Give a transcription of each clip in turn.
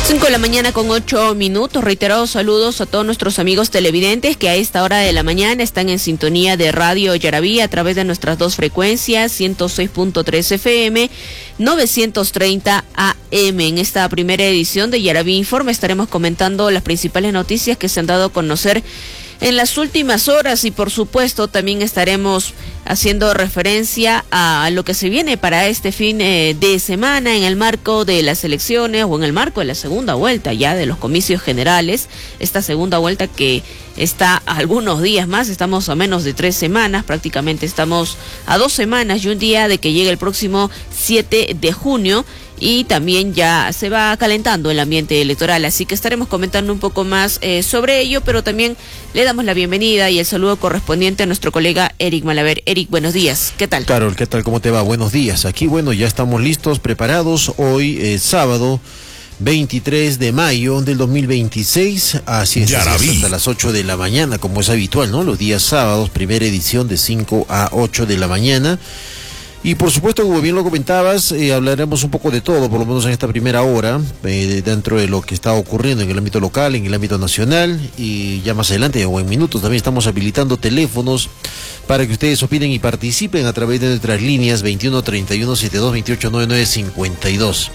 5:08 a.m. Reiterados saludos a todos nuestros amigos televidentes que a esta hora de la mañana están en sintonía de Radio Yaraví a través de nuestras dos frecuencias, 106.3 FM, 930 AM. En esta primera edición de Yaraví Informa estaremos comentando las principales noticias que se han dado a conocer en las últimas horas y por supuesto también estaremos haciendo referencia a lo que se viene para este fin de semana en el marco de las elecciones o en el marco de la segunda vuelta ya de los comicios generales, esta segunda vuelta que está a algunos días más, estamos a menos de 3 semanas, prácticamente estamos a 2 semanas y un día de que llegue el próximo 7 de junio. Y también ya se va calentando el ambiente electoral, así que estaremos comentando un poco más sobre ello, pero también le damos la bienvenida y el saludo correspondiente a nuestro colega Eric Malaver. Eric, buenos días, ¿qué tal? Carol, ¿qué tal? ¿Cómo te va? Buenos días. Aquí, bueno, ya estamos listos, preparados. Hoy sábado 23 de mayo del 2026, así es, hasta las 8 de la mañana, como es habitual, ¿no? Los días sábados, primera edición de 5 a 8 de la mañana. Y por supuesto, como bien lo comentabas, hablaremos un poco de todo, por lo menos en esta primera hora, dentro de lo que está ocurriendo en el ámbito local, en el ámbito nacional, y ya más adelante o en minutos también estamos habilitando teléfonos para que ustedes opinen y participen a través de nuestras líneas 21 31 72 28 99 52.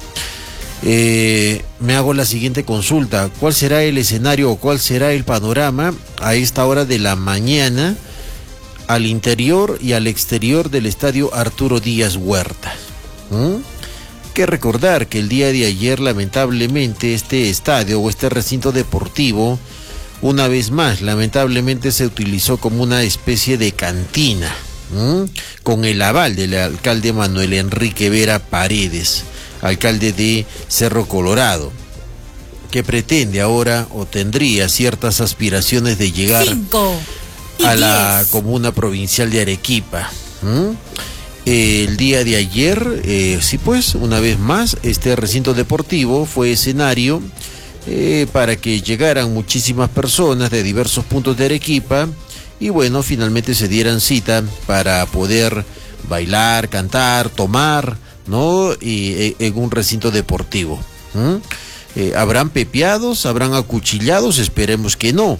Me hago la siguiente consulta: ¿cuál será el escenario o cuál será el panorama a esta hora de la mañana al interior y al exterior del estadio Arturo Díaz Huerta? Que recordar que el día de ayer, lamentablemente, este estadio o este recinto deportivo, una vez más, lamentablemente se utilizó como una especie de cantina, con el aval del alcalde Manuel Enrique Vera Paredes, alcalde de Cerro Colorado, que pretende ahora o tendría ciertas aspiraciones de llegar a la comuna provincial de Arequipa. El día de ayer, sí pues, una vez más, este recinto deportivo fue escenario para que llegaran muchísimas personas de diversos puntos de Arequipa y bueno, finalmente se dieran cita para poder bailar, cantar, tomar, ¿no? En un recinto deportivo. ¿Habrán pepeados? ¿Habrán acuchillados? Esperemos que no.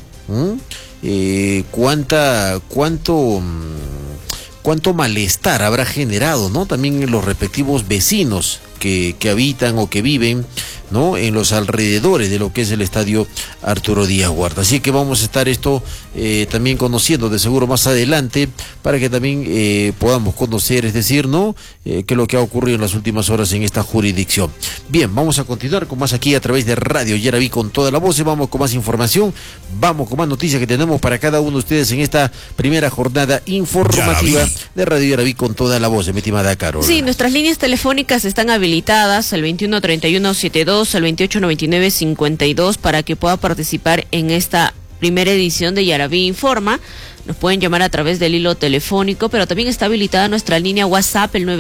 Cuánto malestar habrá generado, ¿no? También en los respectivos vecinos que habitan o que viven, ¿no? En los alrededores de lo que es el estadio Arturo Díaz Huerta. Así que vamos a estar esto también conociendo de seguro más adelante para que también podamos conocer, es decir, ¿no? Qué es lo que ha ocurrido en las últimas horas en esta jurisdicción. Bien, vamos a continuar con más aquí a través de Radio Yaraví con toda la voz y vamos con más información, vamos con más noticias que tenemos para cada uno de ustedes en esta primera jornada informativa de Radio Yaraví con toda la voz, mi estimada Carol. Sí, nuestras líneas telefónicas están habilitadas al 21 31 72 al 28 99 52 para que pueda participar en esta primera edición de Yaraví Informa. Nos pueden llamar a través del hilo telefónico, pero también está habilitada nuestra línea WhatsApp, el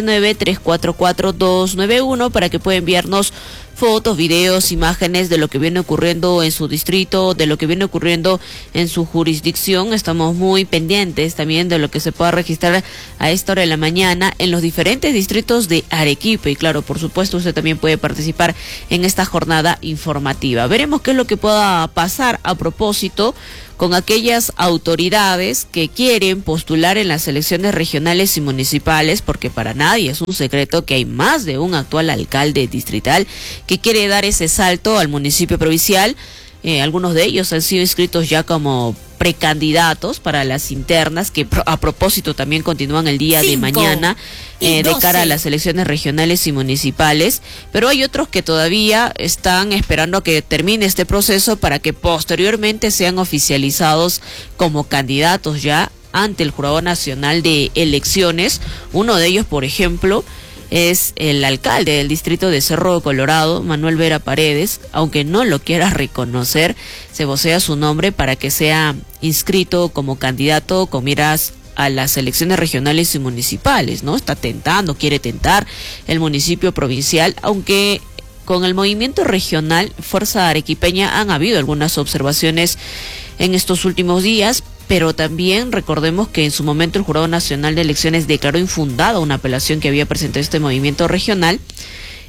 979-344-291, para que pueda enviarnos fotos, videos, imágenes de lo que viene ocurriendo en su distrito, de lo que viene ocurriendo en su jurisdicción. Estamos muy pendientes también de lo que se pueda registrar a esta hora de la mañana en los diferentes distritos de Arequipa. Y claro, por supuesto, usted también puede participar en esta jornada informativa. Veremos qué es lo que pueda pasar a propósito con aquellas autoridades que quieren postular en las elecciones regionales y municipales, porque para nadie es un secreto que hay más de un actual alcalde distrital que quiere dar ese salto al municipio provincial. Algunos de ellos han sido inscritos ya como precandidatos para las internas, que a propósito también continúan el día de mañana de cara a las elecciones regionales y municipales, pero hay otros que todavía están esperando a que termine este proceso para que posteriormente sean oficializados como candidatos ya ante el Jurado Nacional de Elecciones. Uno de ellos, por ejemplo, es el alcalde del distrito de Cerro Colorado, Manuel Vera Paredes. Aunque no lo quiera reconocer, se vocea su nombre para que sea inscrito como candidato con miras a las elecciones regionales y municipales, ¿no? Quiere tentar el municipio provincial, aunque con el movimiento regional Fuerza Arequipeña han habido algunas observaciones en estos últimos días, pero también recordemos que en su momento el Jurado Nacional de Elecciones declaró infundada una apelación que había presentado este movimiento regional,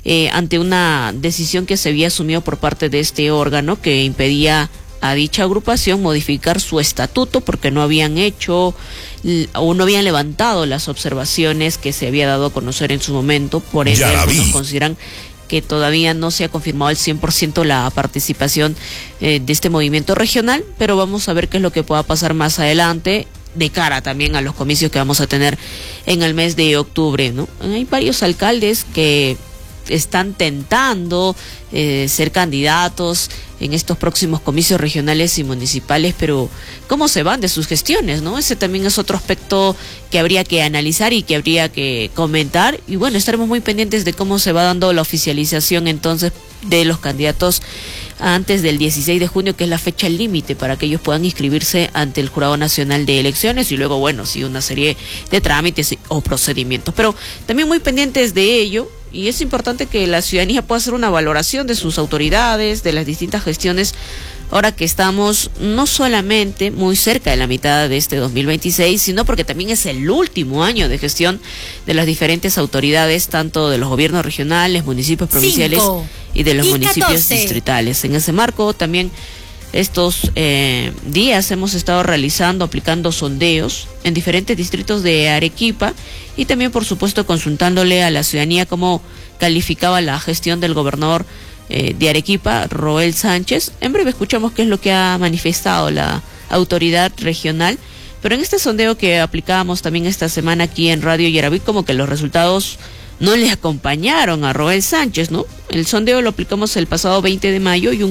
ante una decisión que se había asumido por parte de este órgano que impedía a dicha agrupación modificar su estatuto porque no habían hecho o no habían levantado las observaciones que se había dado a conocer en su momento. Por ende, algunos consideran que todavía no se ha confirmado al 100% la participación de este movimiento regional, pero vamos a ver qué es lo que pueda pasar más adelante de cara también a los comicios que vamos a tener en el mes de octubre, ¿no? Hay varios alcaldes que están tentando ser candidatos en estos próximos comicios regionales y municipales, pero ¿cómo se van de sus gestiones, no? Ese también es otro aspecto que habría que analizar y que habría que comentar, y bueno, estaremos muy pendientes de cómo se va dando la oficialización entonces de los candidatos antes del 16 de junio, que es la fecha límite para que ellos puedan inscribirse ante el Jurado Nacional de Elecciones, y luego, bueno, sí, una serie de trámites o procedimientos, pero también muy pendientes de ello. Y es importante que la ciudadanía pueda hacer una valoración de sus autoridades, de las distintas gestiones, ahora que estamos no solamente muy cerca de la mitad de este 2026, sino porque también es el último año de gestión de las diferentes autoridades, tanto de los gobiernos regionales, municipios provinciales y de los municipios distritales. En ese marco también estos días hemos estado aplicando sondeos en diferentes distritos de Arequipa y también, por supuesto, consultándole a la ciudadanía cómo calificaba la gestión del gobernador de Arequipa, Roel Sánchez. En breve escuchamos qué es lo que ha manifestado la autoridad regional, pero en este sondeo que aplicábamos también esta semana aquí en Radio Yaraví, como que los resultados no le acompañaron a Roel Sánchez, ¿no? El sondeo lo aplicamos el pasado 20 de mayo y un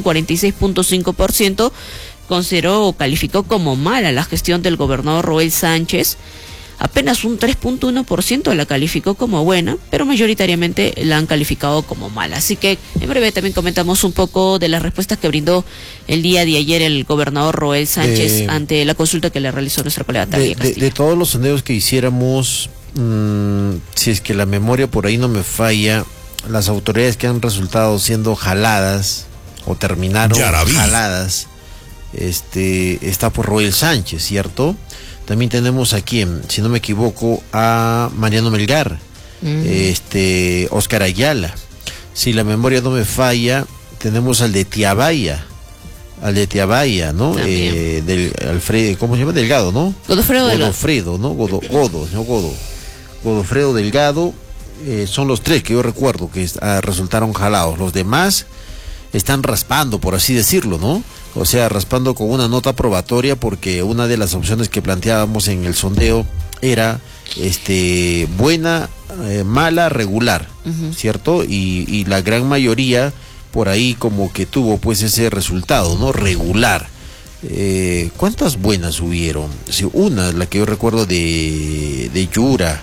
46.5% consideró o calificó como mala la gestión del gobernador Roel Sánchez. Apenas un 3.1% la calificó como buena, pero mayoritariamente la han calificado como mala. Así que en breve también comentamos un poco de las respuestas que brindó el día de ayer el gobernador Roel Sánchez ante la consulta que le realizó nuestra colega Talia Castillo. De todos los sondeos que hiciéramos, si es que la memoria por ahí no me falla, las autoridades que han resultado siendo jaladas o terminaron jaladas, está por Roel Sánchez, ¿cierto? También tenemos aquí, si no me equivoco, a Mariano Melgar, Oscar Ayala. Si la memoria no me falla, tenemos al de Tiabaya, ¿no? Alfredo, ¿cómo se llama? Delgado, ¿no? Godofredo, ¿no? Godofredo Delgado, son los tres que yo recuerdo que resultaron jalados. Los demás están raspando, por así decirlo, ¿no? O sea, raspando con una nota probatoria, porque una de las opciones que planteábamos en el sondeo era buena, mala, regular, ¿cierto? Y la gran mayoría por ahí como que tuvo pues ese resultado, ¿no? Regular. ¿Cuántas buenas hubieron? Sí, una, la que yo recuerdo de Yura,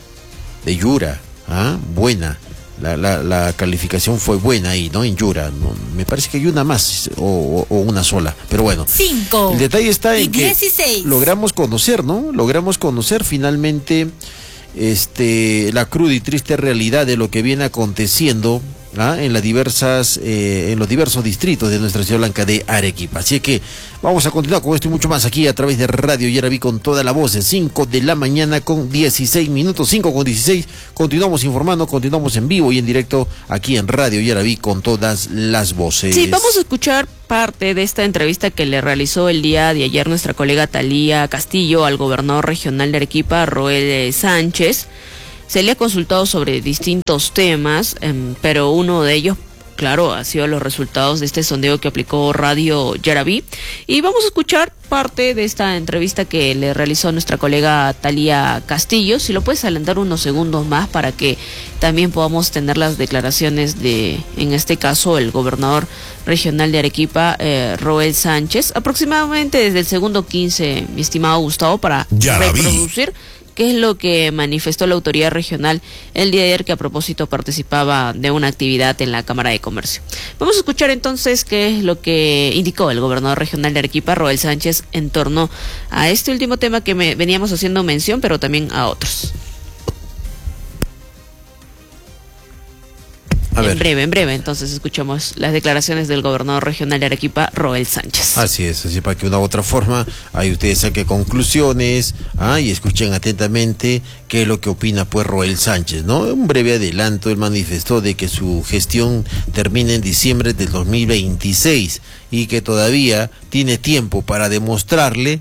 buena. La calificación fue buena ahí, ¿no? En Yura, ¿no? Me parece que hay una más o una sola, pero bueno. 5. El detalle está en 16. Que logramos conocer, ¿no? Logramos conocer finalmente la cruda y triste realidad de lo que viene aconteciendo en los diversos distritos de nuestra ciudad blanca de Arequipa. Así que vamos a continuar con esto y mucho más aquí a través de Radio Yaraví con toda la voz, 5 de la mañana con 16 minutos, 5 con 16, continuamos informando, continuamos en vivo y en directo aquí en Radio Yaraví con todas las voces. Sí, vamos a escuchar parte de esta entrevista que le realizó el día de ayer nuestra colega Talia Castillo al gobernador regional de Arequipa, Roel Sánchez. Se le ha consultado sobre distintos temas, pero uno de ellos, claro, ha sido los resultados de este sondeo que aplicó Radio Yaraví. Y vamos a escuchar parte de esta entrevista que le realizó nuestra colega Talia Castillo. Si lo puedes adelantar unos segundos más para que también podamos tener las declaraciones de, en este caso, el gobernador regional de Arequipa, Roel Sánchez. Aproximadamente desde el segundo 15, mi estimado Gustavo, para reproducir qué es lo que manifestó la autoridad regional el día de ayer, que a propósito participaba de una actividad en la Cámara de Comercio. Vamos a escuchar entonces qué es lo que indicó el gobernador regional de Arequipa, Roel Sánchez, en torno a este último tema que veníamos haciendo mención, pero también a otros. En breve, entonces escuchamos las declaraciones del gobernador regional de Arequipa, Roel Sánchez. Así es, así para que de una u otra forma ahí ustedes saquen conclusiones y escuchen atentamente qué es lo que opina pues Roel Sánchez, ¿no? Un breve adelanto, él manifestó de que su gestión termina en diciembre del 2026 y que todavía tiene tiempo para demostrarle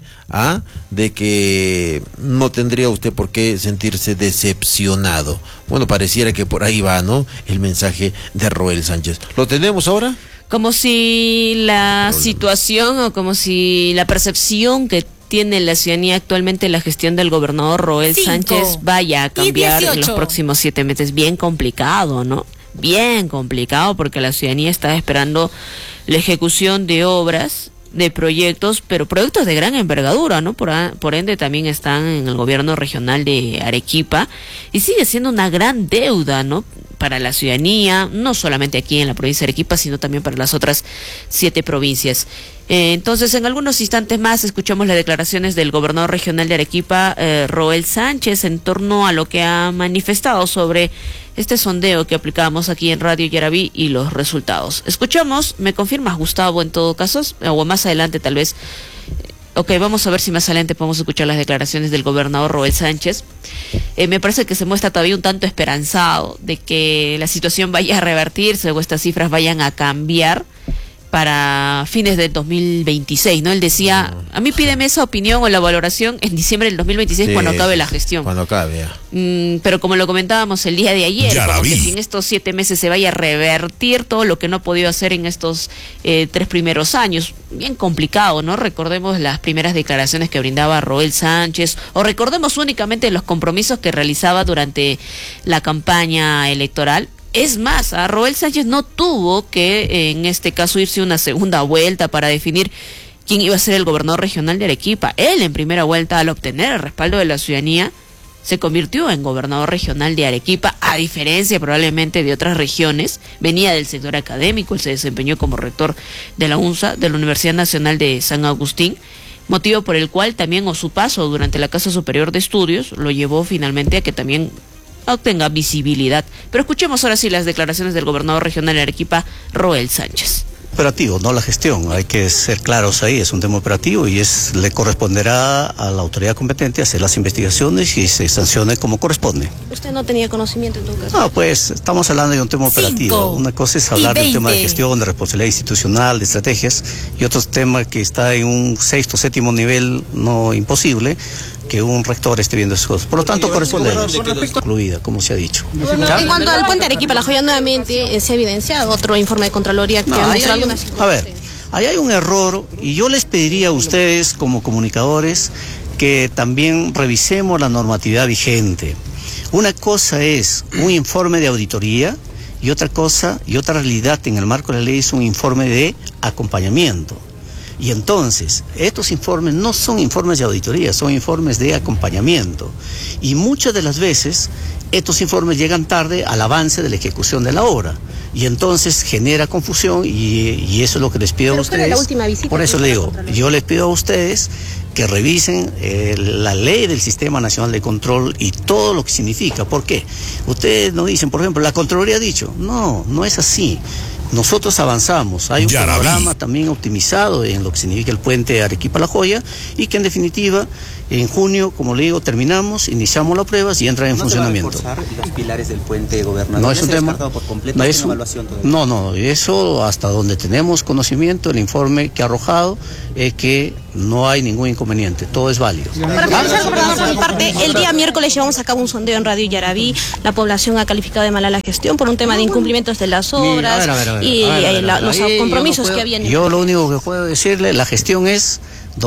de que no tendría usted por qué sentirse decepcionado. Bueno, pareciera que por ahí va, ¿no?, el mensaje de Roel Sánchez. ¿Lo tenemos ahora? Como si la situación o como si la percepción que tiene la ciudadanía actualmente la gestión del gobernador Roel Sánchez vaya a cambiar en los próximos 7 meses. Bien complicado, ¿no? Bien complicado, porque la ciudadanía está esperando la ejecución de obras, de proyectos, pero proyectos de gran envergadura, ¿no? Por ende también están en el gobierno regional de Arequipa y sigue siendo una gran deuda, ¿no?, para la ciudadanía, no solamente aquí en la provincia de Arequipa, sino también para las otras 7 provincias. Entonces, en algunos instantes más escuchamos las declaraciones del gobernador regional de Arequipa, Roel Sánchez, en torno a lo que ha manifestado sobre este sondeo que aplicamos aquí en Radio Yaraví y los resultados. Escuchamos, ¿me confirmas, Gustavo, en todo caso? O más adelante tal vez. Ok, vamos a ver si más adelante podemos escuchar las declaraciones del gobernador Roel Sánchez. Me parece que se muestra todavía un tanto esperanzado de que la situación vaya a revertirse o estas cifras vayan a cambiar para fines del 2026, ¿no? Él decía, a mí pídeme esa opinión o la valoración en diciembre del 2026 cuando acabe la gestión. Cuando acabe, ya. Pero como lo comentábamos el día de ayer, como que si en estos 7 meses se vaya a revertir todo lo que no ha podido hacer en estos 3 primeros años. Bien complicado, ¿no? Recordemos las primeras declaraciones que brindaba Roel Sánchez, o recordemos únicamente los compromisos que realizaba durante la campaña electoral. Es más, a Roel Sánchez no tuvo que, en este caso, irse una segunda vuelta para definir quién iba a ser el gobernador regional de Arequipa. Él, en primera vuelta, al obtener el respaldo de la ciudadanía, se convirtió en gobernador regional de Arequipa, a diferencia probablemente de otras regiones. Venía del sector académico, él se desempeñó como rector de la UNSA, de la Universidad Nacional de San Agustín, motivo por el cual también, o su paso durante la Casa Superior de Estudios, lo llevó finalmente a que también obtenga visibilidad. Pero escuchemos ahora sí las declaraciones del gobernador regional de Arequipa, Roel Sánchez. Operativo, no la gestión, hay que ser claros ahí, es un tema operativo y le corresponderá a la autoridad competente hacer las investigaciones y se sancione como corresponde. ¿Usted no tenía conocimiento en todo caso? No, pues estamos hablando de un tema operativo. Una cosa es hablar de un tema de gestión, de responsabilidad institucional, de estrategias, y otro tema que está en un 6º, 7º nivel, no imposible, que un rector esté viendo esas cosas. Por lo tanto, corresponde incluida, como se ha dicho. Bueno, en cuanto al puente Arequipa La Joya, nuevamente se ha evidenciado otro informe de Contraloría que ha mostrado algunas... A ver, ahí hay un error y yo les pediría a ustedes como comunicadores que también revisemos la normatividad vigente. Una cosa es un informe de auditoría y otra cosa y otra realidad en el marco de la ley es un informe de acompañamiento. Y entonces, estos informes no son informes de auditoría, son informes de acompañamiento. Y muchas de las veces, estos informes llegan tarde al avance de la ejecución de la obra. Y entonces genera confusión y eso es lo que les pido a ustedes. La última visita, por eso le digo, yo les pido a ustedes que revisen la ley del Sistema Nacional de Control y todo lo que significa. ¿Por qué? Ustedes no dicen, por ejemplo, la Contraloría ha dicho. No, no es así. Nosotros avanzamos, hay un programa también optimizado en lo que significa el puente Arequipa-La Joya y que en definitiva en junio, como le digo, terminamos, iniciamos las pruebas y entra en funcionamiento. ¿Se va a reforzar los pilares del puente, gobernador? No es un tema. Por completo, no es evaluación todavía. No, eso hasta donde tenemos conocimiento, el informe que ha arrojado es que no hay ningún inconveniente, todo es válido. Para finalizar, gobernador, por mi parte, el día miércoles llevamos a cabo un sondeo en Radio Yaraví. La población ha calificado de mala la gestión por un tema de incumplimientos de las obras y los compromisos que habían. Yo lo único que puedo decirle, la gestión es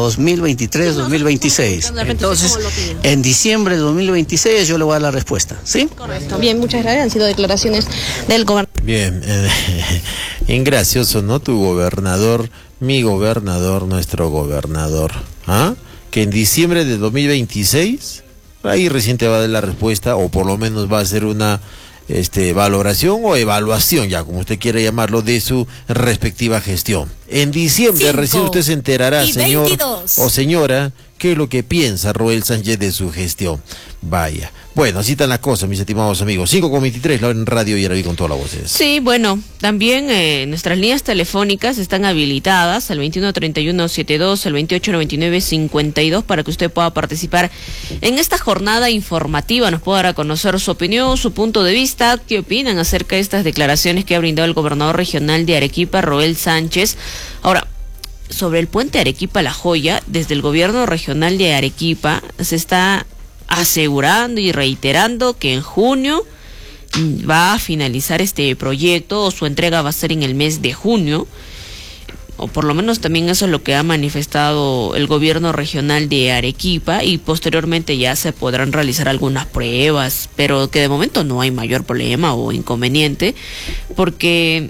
2023-2026. Entonces, en diciembre de 2026 yo le voy a dar la respuesta, ¿sí? Correcto. Bien, muchas gracias. Han sido declaraciones del gobernador. Bien, ingracioso, ¿no? Tu gobernador, mi gobernador, nuestro gobernador, que en diciembre de 2026, ahí recién te va a dar la respuesta, o por lo menos va a hacer una valoración o evaluación, ya como usted quiera llamarlo, de su respectiva gestión. En diciembre recién usted se enterará, señor o señora, qué es lo que piensa Roel Sánchez de su gestión. Vaya. Bueno, así están las cosas, mis estimados amigos. 5:23, la hora en Radio Yaraví con todas las voces. Sí, bueno, también nuestras líneas telefónicas están habilitadas al 213172, al 289952 para que usted pueda participar en esta jornada informativa, nos pueda dar a conocer su opinión, su punto de vista, qué opinan acerca de estas declaraciones que ha brindado el gobernador regional de Arequipa, Roel Sánchez. Ahora, sobre el puente Arequipa-La Joya, desde el gobierno regional de Arequipa se está asegurando y reiterando que en junio va a finalizar este proyecto, o su entrega va a ser en el mes de junio, o por lo menos también eso es lo que ha manifestado el gobierno regional de Arequipa, y posteriormente ya se podrán realizar algunas pruebas, pero que de momento no hay mayor problema o inconveniente, porque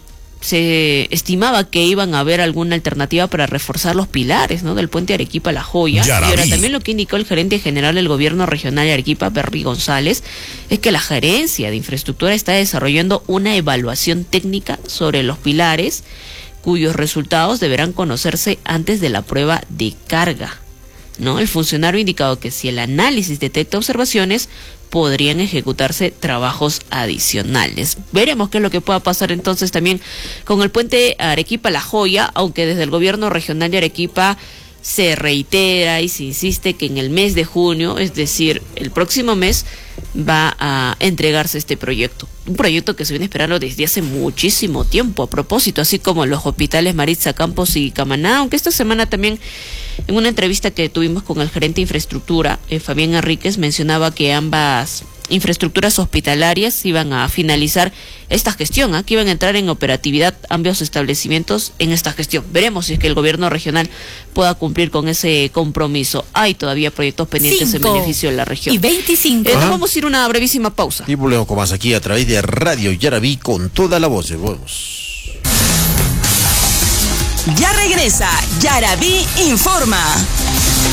se estimaba que iban a haber alguna alternativa para reforzar los pilares, ¿no?, del puente Arequipa-La Joya. Yaraví. Y ahora también lo que indicó el gerente general del gobierno regional de Arequipa, Berry González, es que la gerencia de infraestructura está desarrollando una evaluación técnica sobre los pilares, cuyos resultados deberán conocerse antes de la prueba de carga, ¿no? El funcionario ha indicado que si el análisis detecta observaciones, podrían ejecutarse trabajos adicionales. Veremos qué es lo que pueda pasar entonces también con el puente Arequipa-La Joya, aunque desde el gobierno regional de Arequipa se reitera y se insiste que en el mes de junio, es decir, el próximo mes, va a entregarse este proyecto. Un proyecto que se viene esperando desde hace muchísimo tiempo, a propósito, así como los hospitales Maritza Campos y Camaná, aunque esta semana también, en una entrevista que tuvimos con el gerente de infraestructura, Fabián Enríquez, mencionaba que ambas infraestructuras hospitalarias iban a finalizar esta gestión, que iban a entrar en operatividad ambos establecimientos en esta gestión. Veremos si es que el gobierno regional pueda cumplir con ese compromiso. Hay todavía proyectos pendientes en beneficio de la región. 5:25. Nos vamos a ir a una brevísima pausa. Y volvemos con más aquí a través de Radio Yaraví con toda la voz. Volvemos. Ya regresa Yaraví Informa.